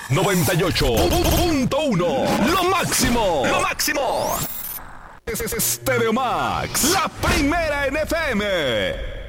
98.1. Lo máximo. Lo máximo. Es Stereo Max, la primera en FM.